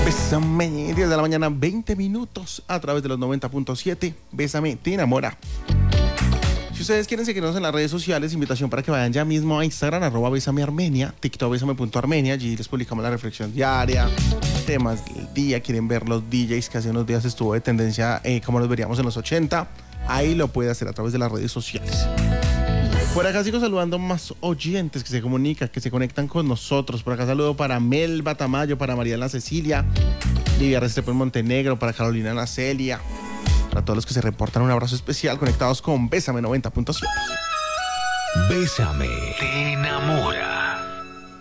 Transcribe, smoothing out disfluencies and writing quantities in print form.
Bésame, 10 de la mañana, 20 minutos a través de los 90.7. Bésame, te enamora. Si ustedes quieren seguirnos en las redes sociales, invitación para que vayan ya mismo a Instagram, @besamearmenia, TikTok, besame.armenia. Allí les publicamos la reflexión diaria, temas del día. Quieren ver los DJs que hace unos días estuvo de tendencia, como los veríamos en los 80. Ahí lo puede hacer a través de las redes sociales. Por acá sigo saludando más oyentes que se comunican, que se conectan con nosotros. Por acá saludo para Melba Tamayo, para Mariana Cecilia, Livia Restrepo en Montenegro, para Carolina Nacelia, para todos los que se reportan, un abrazo especial conectados con Bésame 90.7. Bésame, te enamora.